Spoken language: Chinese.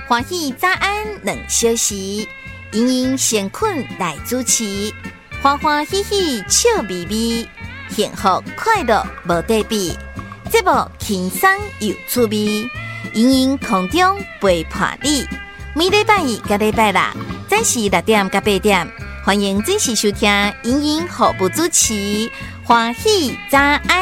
欢喜早安两小时，盈盈闲困来主持，欢欢喜喜笑眯眯，幸福快乐无对比。节目轻松有趣味，盈盈空中陪伴你。每礼拜二甲礼拜六，早时6点甲8点，欢迎准时收听盈盈服务主持，欢喜早安。